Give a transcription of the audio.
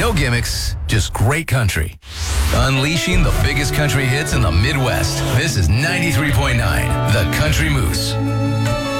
No gimmicks, just great country. Unleashing the biggest country hits in the Midwest. This is 93.9, The Country Moose.